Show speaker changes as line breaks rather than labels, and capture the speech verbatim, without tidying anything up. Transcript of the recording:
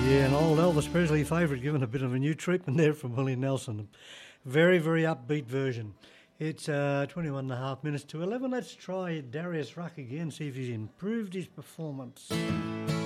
Yeah, an old Elvis Presley favourite given a bit of a new treatment there from Willie Nelson. Very, very upbeat version. It's uh, twenty-one and a half minutes to eleven. Let's try Darius Ruck again, see if he's improved his performance.